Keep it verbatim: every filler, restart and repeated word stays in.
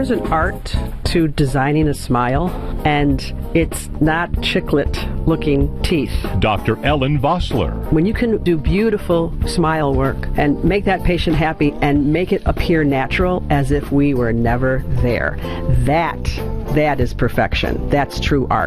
There's an art to designing a smile, and it's not chiclet-looking teeth. Doctor Ellen Vossler. When you can do beautiful smile work and make that patient happy and make it appear natural as if we were never there, that, that is perfection. That's true art.